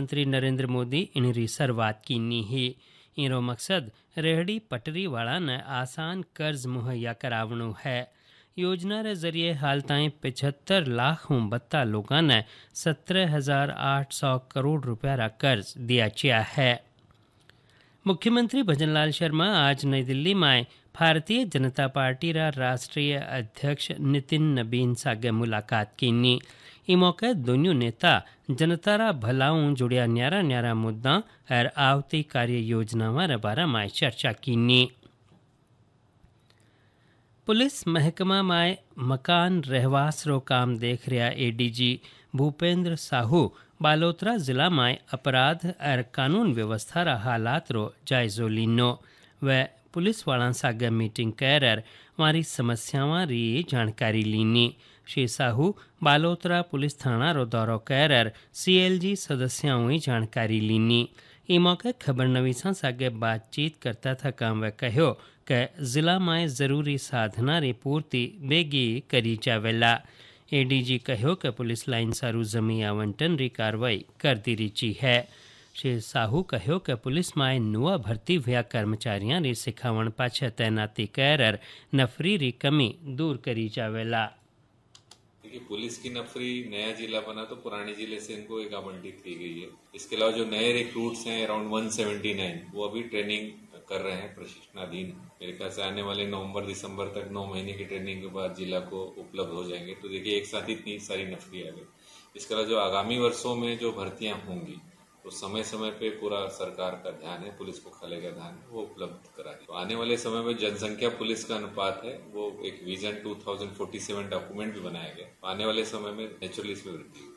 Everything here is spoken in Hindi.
प्रधानमंत्री नरेंद्र मोदी इनरी शुरुआत कीनी ही। इनो मकसद रेहड़ी पटरी वाला ने आसान कर्ज मुहैया करावणु है। योजना रे जरिए हाल ताईं 75 लाख हूँ बत्ता लोगों ने 17,800 करोड़ रुपया रा कर्ज दिया चिया है। मुख्यमंत्री भजनलाल शर्मा आज नई दिल्ली में भारतीय जनता पार्टी रा राष्ट्रीय अध्यक्ष नितिन नबीन सागे मुलाकात कीनी। ई मौके दोनों नेता जनता रा भलाऊं जुड़िया न्यारा न्यारा मुद्दा और आवती कार्य योजनावां रे बारे में चर्चा कीनी। पुलिस महकमा में मकान रहवास रो काम देख रहा एडीजी भूपेंद्र साहू बालोतरा जिला में अपराध और कानून व्यवस्था रा हालात रो जायजो लीनो। व पुलिस वाला सागे मीटिंग कर मारी समस्यावां री जानकारी लीनी। श्री साहू बालोतरा पुलिस थाना रो दौरो कर सीएलजी सदस्यों जानकारी लीनी। ई मौके खबर नवीसा सागे बातचीत करता था काम व कहो कि जिला में जरूरी साधना री पूर्ति बेगी करी जावेला। एडीजी कहो कि पुलिस लाइन सारू जमी आवंटन री कार्रवाई कर दी रीची है। श्री साहू कहो कि पुलिस में नुआ भर्ती हुआ कर्मचारियों री सिखावण पाछे तैनाती कर नफरी री कमी दूर करी जावेला। देखिए, पुलिस की नफरी नया जिला बना तो पुराने जिले से इनको एक आवंटित की गई है। इसके अलावा जो नए रिक्रूट्स हैं अराउंड 179 वो अभी ट्रेनिंग कर रहे हैं, प्रशिक्षणाधीन। मेरे ख्याल से आने वाले नवंबर दिसंबर तक 9 महीने की ट्रेनिंग के बाद जिला को उपलब्ध हो जाएंगे। तो देखिए, एक साथ इतनी सारी नफरी आ गई। इसके अलावा जो आगामी वर्षों में जो भर्तियां होंगी तो समय समय पे पूरा सरकार का ध्यान है, पुलिस को खलेगा ध्यान है, वो उपलब्ध करा है। तो आने वाले समय में जनसंख्या पुलिस का अनुपात है वो एक विजन 2047 डॉक्यूमेंट भी बनाया गया। आने वाले समय में नेचुरली इसमें वृद्धि